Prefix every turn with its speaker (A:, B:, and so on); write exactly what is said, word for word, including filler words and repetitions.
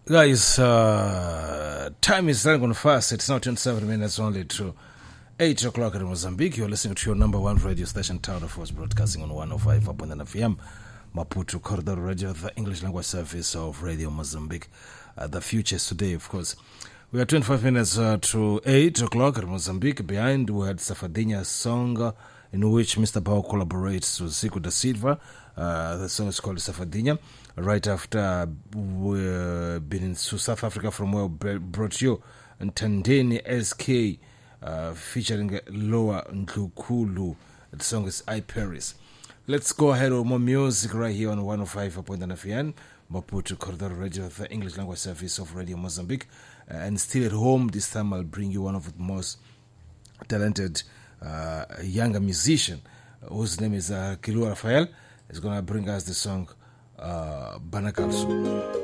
A: Guys, uh, time is running on fast. It's now twenty-seven minutes only to eight o'clock in Mozambique. You're listening to your number one radio station, Town of Force, broadcasting on one oh five point nine F M. Maputo Corridor Radio, the English language service of Radio Mozambique. Uh, the future is today, of course. We are twenty-five minutes uh, to eight o'clock in Mozambique. Behind, we had Safadinha's song uh, in which Mister Bao collaborates with Zico da Silva. Uh, the song is called Safadinha. Right after we've been to South Africa, from where we brought you Tandeni S K uh, featuring Loa Ndlukulu. The song is I Paris. Let's go ahead with more music right here on one oh five point nine F M. Maputo Corridor Radio, the English language service of Radio Mozambique. Uh, and still at home, this time I'll bring you one of the most talented uh, younger musician uh, whose name is uh, Kilua Rafael. He's going to bring us the song uh, Banakalsu.